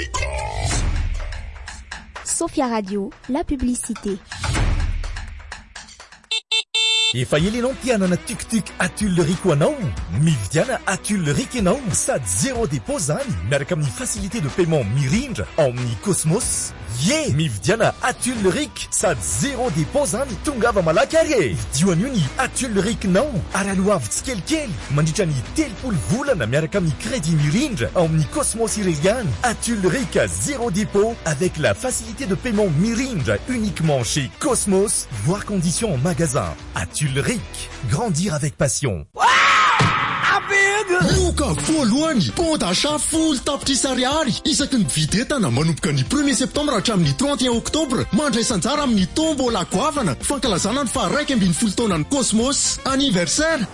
Sophia Radio, la publicité. Efa elinao mpianana tuk-tuk Atulerico anao, mividiana Atulerico ianao sady zéro dépôt zany miaraka amin'ny facilité de paiement mirindra ao amin'ny Cosmos. Mividiana Atulerico sady zéro dépôt zany tongava malaky ary vidio an'io ny Atulerico nao ary aloavy tsikelikely mandritra ny 30 volana miaraka amin'ny crédit mirindra ao amin'ny Cosmos Ireliane. Atulerico zéro dépôt avec la facilité de paiement mirindra uniquement chez Cosmos. Voir conditions en magasin. Atulerico, grandir avec passion. Loka voalohany ponda full tapitrisa ariary isaky ny vidy entana manomboka ny 1er septembre hatramin'ny 31 octobre mandraisanjara amin'ny tombola goavana fankalazana ny faharaiky ambin'ny folo taonan'ny Cosmos anniversaire.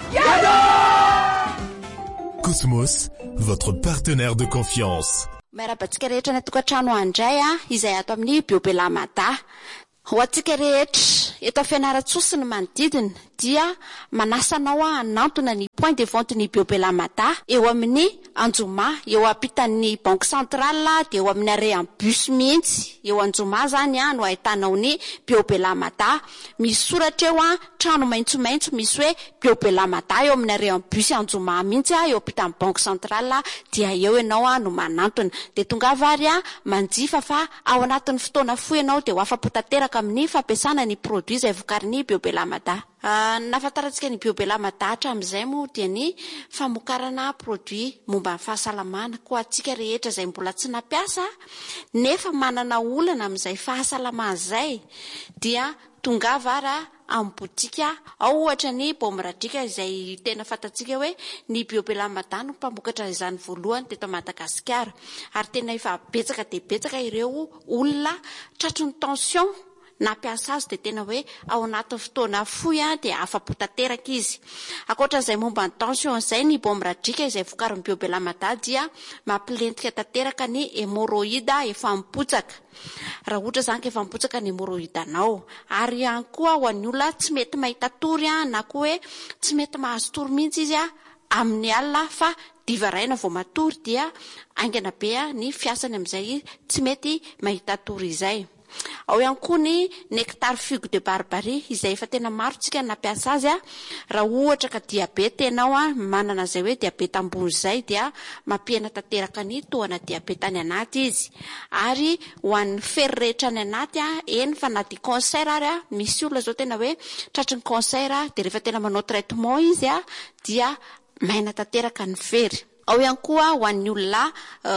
Cosmos, votre partenaire de confiance. Merabatsika rehetra ny tokantrano andray izay ato amin'ny Biobelamada. Ho atsika rehetra eto fianaratsosy ny manodidina dia manasanao hanantona ny point de vente ny Biobelamada eo amin'ny Anjoma, eo ampitan'ny banque centrale dia eo amin'ny arrêt en bus mihitsy. Eo Anjoma zany no ahitanao ny Biobelamada. Misy soratra eo trano maitsomaitso misy hoe Biobelamada eo amin'ny arrêt en bus Anjoma mihitsy eo ampitan'ny banque centrale dia eo ianao no manantona. Dia tonga vary manjifa fa ao anatin'ny fotoana fohy ianao dia ho afapo tanteraka amin'ny fampiasana ny produit izay vokarin'ny Biobelamada. Nafantarantsika ny Biobelamada hatramin'izay moa dia ny famokarana produit momba ny fahasalamana ko atsika rehetra izay mbola tsy nampiasa nefa manana olana amin'izay fahasalamana izay dia tonga vara amin'ny botika ao ohatra ny Bomradrika izay tena fantatsika hoe ny Biobelamada no mpamokatra izany voalohany teto Madagasikara ary tena efa betsaka dia betsaka ireo olona tratry ny tension nampiasa azy dia tena hoe ao anatin'ny fotoana fohy dia afapo tanteraka izy. Ankoatran'izay momba ny tension izay ny Bomradrika izay vokarin'ny Biobelamada dia mampilentika tanteraka ny hémorroïde efa mipotsaka. Raha ohatra zany ka efa mipotsaka ny hémorroïde anao ary ihany koa ho an'ny olona tsy mety mahita tory na koa hoe tsy mety mahazo tory mihitsy izy amin'ny alina fa divaraina vao matory dia aingana be ny fiasany amin'izay tsy mety mahita tory izay. Ao ihany koa ny nectar figue de barbarie izay efa tena maro tsika nampiasa azy raha ohatra ka diabeta ianao manana izay hoe diabeta ambony izay dia mampihena tanteraka ny tohana diabeta any anaty izy ary ho an'ny fery rehetra any anaty eny fa na dia cancer ary misy olona zao tena hoe tratry ny cancer dia rehefa tena manao traitement izy dia maina tanteraka ny fery. Ao ihany koa ho an'ny olona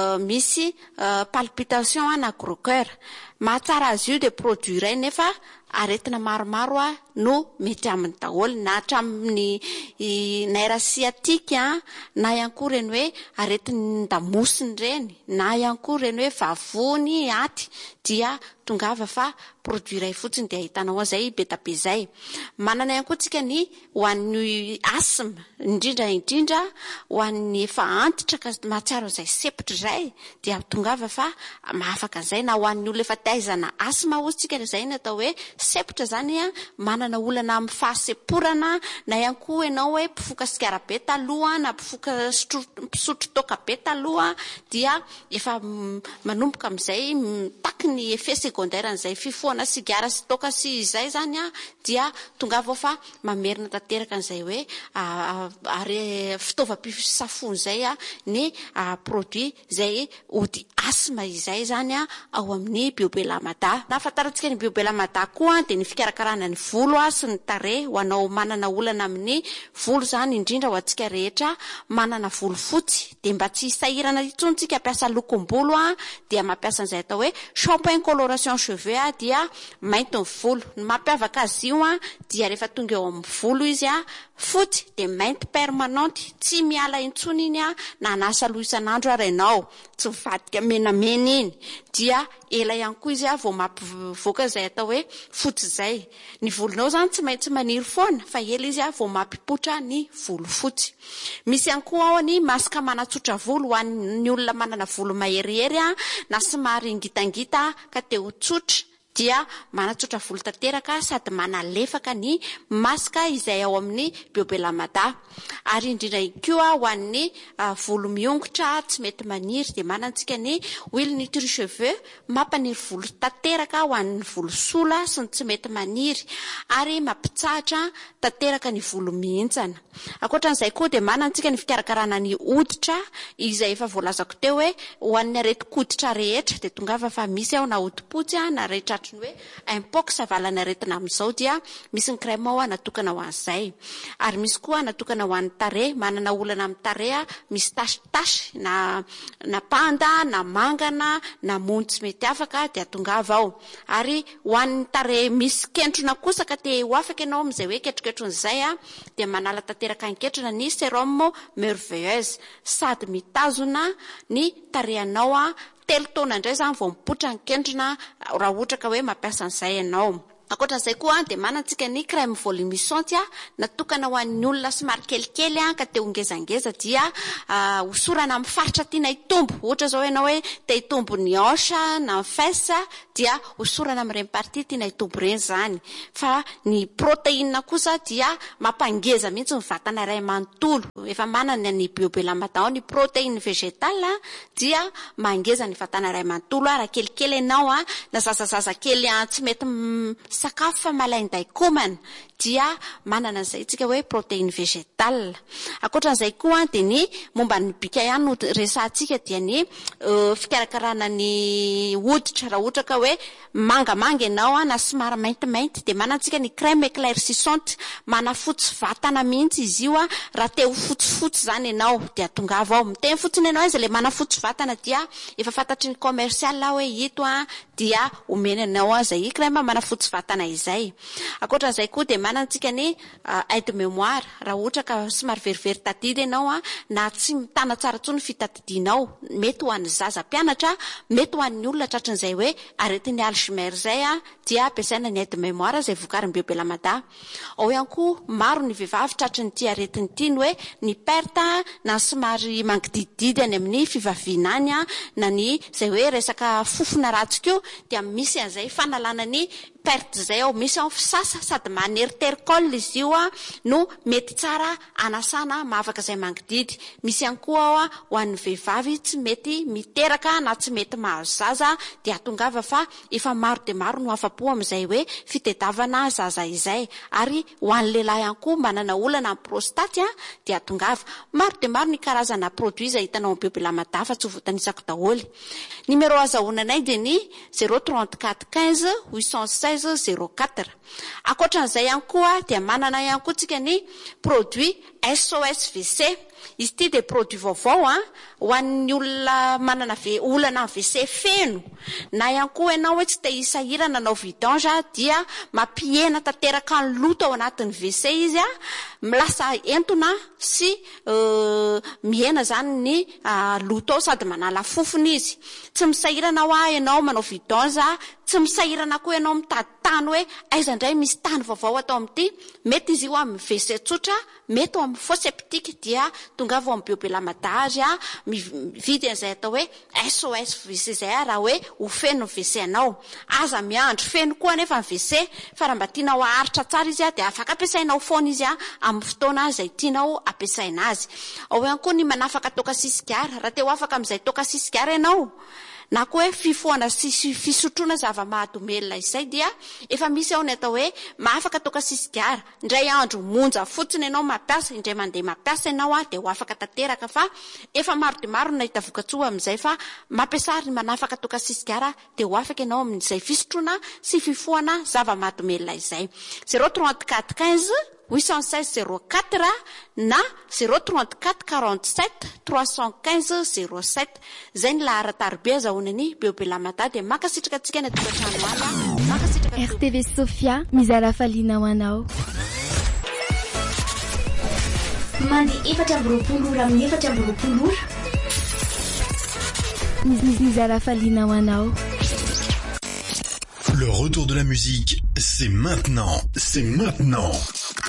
misy palpitation na gros cœur mahatsara azy io dia produit iray nefa aretina maromaro no mety amin'ny daholo na hatramin'ny nerf sciatique na ihany koa reny hoe aretin'ny damosiny reny na ihany koa reny hoe vavony aty dia tongava fa produit iray fotsiny dia ahitanao izay be tabe izay. Manana ihany koa tsika ny ho an'ny asthme indrindra ho an'ny efa antitra ka mahatsiaro izay sepitra izay dia tongava fa mahafaka izay na ho an'ny olona efa taizana asthme ozy tsika izay ny atao hoe sepitra zany manana olana amin'ny fahaseporana na ihany koa ianao hoe mpifoka sigara be taloha na mpifoka pisotro toaka be taloha dia efa manomboka amin'izay mitaky ny effet secondaire an'izay fifohana sigara sy toaka sy izay zany dia tonga vao fa mamerina tanteraka an'izay hoe fitaovam-pisafony izay ny produit izay ody asthme izay zany ao amin'ny Biobelamada. Nafantarantsika ny Biobelamada koa dia ny fikarakarana ny volo sy ny tarehy ho anao manana olana amin'ny volo zany indrindra ho antsika rehetra manana volo fotsy dia mba tsy sahirana intsony tsika hampiasa lokom-bolo dia mampiasa an'izay atao hoe shampoing coloration cheveux dia mainty ny volo. Ny mampiavaka azy io dia rehefa tonga eo amin'ny volo izy fotsy dia mainty permanente tsy miala intsony iny na nasa loha isan'andro ary ianao tsy mivadika menamena iny dia ela ihany koa izy vao mampivoaka izay atao hoe fotsy izay. Ny volonao zany tsy maintsy maniry foana fa ela izy vao mampipotra ny volo fotsy. Misy ihany koa ao ny masaka manatsotra volo ho an'ny olona manana volo maherihery na somary ngitangita ka te ho tsotra dia manatsotra volo tanteraka sady manalefaka ny masaka izay ao amin'ny biobelamada. Ary indrindra koa ho an'ny volo miongotra tsy mety maniry dia manantsika ny huile nutri-cheveux mampaniry volo tanteraka ho an'ny volo sola sy ny tsy mety maniry ary mampitsahatra tanteraka ny volo mihintsana. Ankoatran'izay koa dia manantsika ny fikarakarana ny hoditra izay efa voalazako teo hoe ho an'ny areti-koditra rehetra dia tongava fa misy ao na hodipotsy na rehetra hoe impox avalana aretina amin'izao dia misy ny crème ao natokana ho an'izay. Ary misy koa natokana ho an'ny tarehy, manana olana amin'ny tarehy misy tasy na panda na mangana na mony tsy mety afaka dia tongava ao. Ary ho an'ny tarehy misy kentrona kosa ka te ho afaka ianao amin'izay hoe ketroketron'izay dia manala tanteraka anketrona ny sérum merveilleuse sady mitazona ny tarehanao 3 taona indray zany vao mipotra ny kentrona raha ohatra ka hoe mampiasa an'izay ianao. Ankoatran'izay koa dia manantsika ny crème volumisante natokana ho an'ny olona somary kelikely ka te hongezangeza dia hosorana amin'ny faritra tiana hitombo. Ohatra zao ianao hoe te hitombo ny hanche na ny fesse dia hosorana amin'ireny partie tiana hitombo ireny zany. Fa ny protéine kosa dia mampangeza mihitsy ny vatana iray manontolo. Efa manana ny biobelamada ny protéine végétale dia mangeza ny vatana iray manontolo. Raha kelikely ianao na zazazaza kely tsy mety sakafo fa malainday komana dia manana an'izay tsika hoe protéine végétale. Ankoatran'izay koa dia ny momba ny bika ihany no resahantsika dia ny fikarakarana ny hoditra. Raha ohatra ka hoe mangamanga ianao na somary maintimainty dia manantsika ny crème éclaircissante manafotsy vatana mihitsy izy io raha te ho fotsifotsy zany ianao dia tongava ao. Miteny fotsiny ianao izy le manafotsy vatana dia efa fantatry ny commercial hoe ito dia omena anao izay crème manafotsy vatana izay. Ankoatran'izay koa dia manantsika ny aide mémoire. Raha ohatra ka somary verivery tadidy ianao na tsy mitana tsara tsony fitadidianao, mety ho an'ny zaza mpianatra, mety ho an'ny olona tratran'izay hoe aretin'ny Alzheimer zay dia ampiasaina ny aide mémoire izay vokarin'ny biobelamada. Ao ihany koa maro ny vehivavy tratran'ny ity aretiny ity ny hoe ny perte na somary mangidididy any amin'ny fivaviana any na ny izay hoe resaka fofona ratsy koa dia misy an'izay fanalana ny perte zay ao. Misy ao fisasa sady maneritericole izy io no mety tsara anasana mahavaka izay mangididy. Misy ihany koa ho an'ny vehivavy tsy mety miteraka na tsy mety mahazo zaza dia tongava fa efa maro dia maro no afa-po amin'izay hoe fitediavana zaza izay. Ary ho an'ny lehilahy ihany koa manana olana amin'ny prostate dia tongava. Maro dia maro ny karazana produit izay hitanao amin'ny biobelamada fa tsy ho voatanisako daholo. Numéro azahoananay dia ny 034 15 816 04. Ankoatran'izay ihany koa dia manana ihany koa tsika ny produit SOS WC. Izy ity dia produit vaovao ho an'ny olona manana olana WC feno na ihany koa ianao hoe tsy te hisahirana nanao vidange dia mampihena tanteraka ny loto ao anatin'ny WC izy milasa entona sy mihena zany ny loto ao sady manala fofony izy. Tsy misahirana ianao manao vidange, tsy misahirana koa ianao mitady tany hoe aiza indray misy tany vaovao atao amin'ity. Mety izy io amin'ny WC tsotra, mety ao amin'ny fosse septique dia tongava ao amin'ny biobelamada azy mividy an'izay atao hoe SOS WC zay raha hoe ho feno ny WC anao. Aza miandro feno koa nefa ny WC fa raha mba tianao aharitra tsara izy dia afaka ampiasainao foana izy amin'ny fotoana izay tianao ampiasaina azy. Ao ihany koa ny manafaka toka sisigara. Raha te ho afaka amin'izay toka sisigara ianao na koa hoe fifoana sy fisotroana zava-mahadomelina izay dia efa misy ao ny atao hoe mahafaka toka sisigara. Indray andro monja fotsiny ianao mampiasa, indray mandeha mampiasa ianao dia ho afaka tanteraka fa efa maro dia maro nahita vokatsoa amin'izay fa mampiasa ny manafaka toka sisigara dia ho afaka ianao amin'izay fisotroana sy fifoana zava-mahadomelina izay. 034 15 816 04 na 034 47 315 07. Zay ny lahara-tarobia azahoanany biobelamada dia makasitraka antsika ny tokantrano any. RTV Sofia mizara faliana ho anao. Mandi 4 ora amin'ny 4 ora. Mizara faliana ho anao. Le retour de la musique, c'est maintenant. C'est maintenant.